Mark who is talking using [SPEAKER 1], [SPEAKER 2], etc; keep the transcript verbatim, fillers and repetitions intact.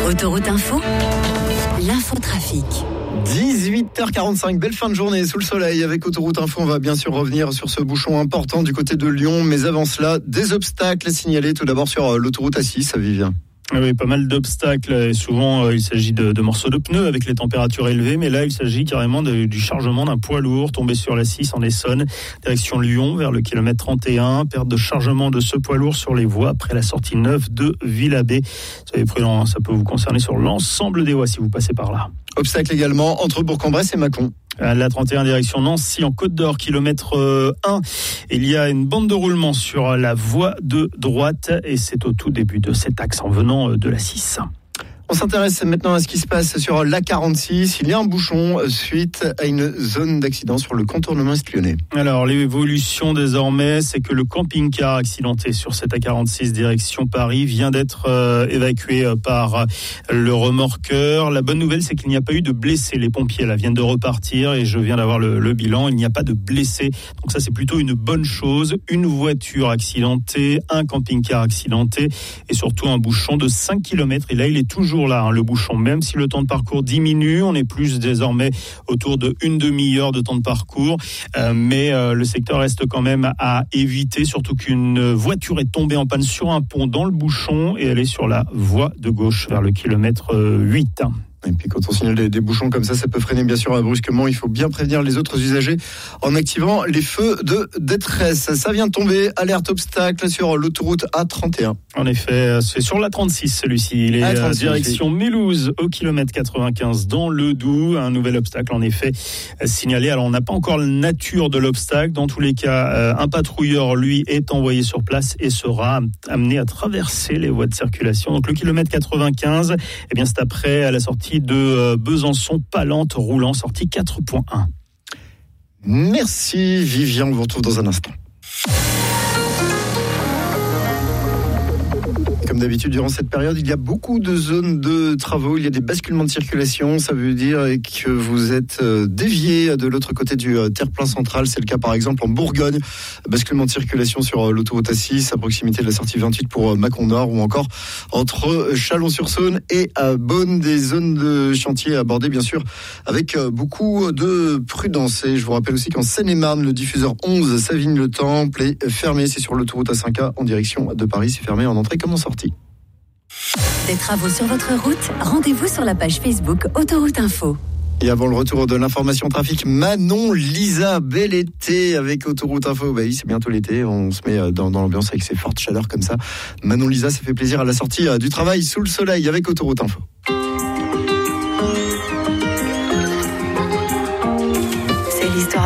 [SPEAKER 1] Autoroute Info, l'infotrafic.
[SPEAKER 2] dix-huit heures quarante-cinq, belle fin de journée sous le soleil avec Autoroute Info. On va bien sûr revenir sur ce bouchon important du côté de Lyon, mais avant cela, des obstacles à signaler tout d'abord sur l'autoroute A six, à Vivien.
[SPEAKER 3] Oui, pas mal d'obstacles et souvent euh, il s'agit de, de morceaux de pneus avec les températures élevées, mais là il s'agit carrément de, du chargement d'un poids lourd tombé sur la six en Essonne, direction Lyon vers le kilomètre trente et un, perte de chargement de ce poids lourd sur les voies après la sortie neuve de Villabé. Soyez prudents, hein, ça peut vous concerner sur l'ensemble des voies si vous passez par là.
[SPEAKER 2] Obstacle également entre Bourg-en-Bresse et Mâcon.
[SPEAKER 3] La trente et un direction Nancy en Côte d'Or, kilomètre un. Il y a une bande de roulement sur la voie de droite et c'est au tout début de cet axe en venant de la six.
[SPEAKER 2] On s'intéresse maintenant à ce qui se passe sur l'A quarante-six. Il y a un bouchon suite à une zone d'accident sur le contournement est-lyonnais.
[SPEAKER 3] Alors, l'évolution désormais, c'est que le camping-car accidenté sur cette A quarante-six direction Paris vient d'être euh, évacué par le remorqueur. La bonne nouvelle, c'est qu'il n'y a pas eu de blessés. Les pompiers là viennent de repartir et je viens d'avoir le, le bilan. Il n'y a pas de blessés. Donc ça, c'est plutôt une bonne chose. Une voiture accidentée, un camping-car accidenté et surtout un bouchon de cinq kilomètres. Et là, il est toujours là, hein, le bouchon, même si le temps de parcours diminue, on est plus désormais autour de une demi-heure de temps de parcours, euh, mais euh, le secteur reste quand même à éviter, surtout qu'une voiture est tombée en panne sur un pont dans le bouchon et elle est sur la voie de gauche vers le kilomètre huit.
[SPEAKER 2] Et puis quand on signale des, des bouchons comme ça, ça peut freiner bien sûr brusquement. Il faut bien prévenir les autres usagers en activant les feux de détresse. Ça vient de tomber, alerte obstacle sur l'autoroute A trente et un.
[SPEAKER 3] En effet, c'est sur la trente-six celui-ci. Il est euh, direction Mélouze au kilomètre quatre-vingt-quinze dans le Doubs. Un nouvel obstacle en effet signalé. Alors on n'a pas encore la nature de l'obstacle. Dans tous les cas, euh, un patrouilleur lui est envoyé sur place et sera amené à traverser les voies de circulation. Donc le kilomètre quatre-vingt-quinze, eh bien c'est après à la sortie de Besançon, Palante, roulant, sortie quatre point un.
[SPEAKER 2] Merci Vivien, on vous retrouve dans un instant. Comme d'habitude, durant cette période, il y a beaucoup de zones de travaux, il y a des basculements de circulation, ça veut dire que vous êtes dévié de l'autre côté du terre-plein central, c'est le cas par exemple en Bourgogne, basculement de circulation sur l'autoroute A six à proximité de la sortie vingt-huit pour Mâcon Nord ou encore entre Chalon-sur-Saône et Beaune, des zones de chantier abordées bien sûr avec beaucoup de prudence. Et je vous rappelle aussi qu'en Seine-et-Marne, le diffuseur onze Savines-le-Temple est fermé, c'est sur l'autoroute A cinq A en direction de Paris, c'est fermé en entrée comme en sortie.
[SPEAKER 1] Des travaux sur votre route, rendez-vous sur la page Facebook Autoroute Info.
[SPEAKER 2] Et avant le retour de l'information trafic, Manon Lisa, bel été avec Autoroute Info. Bah oui, c'est bientôt l'été, on se met dans, dans l'ambiance avec ces fortes chaleurs comme ça. Manon Lisa, ça fait plaisir à la sortie du travail sous le soleil avec Autoroute Info.
[SPEAKER 1] C'est l'histoire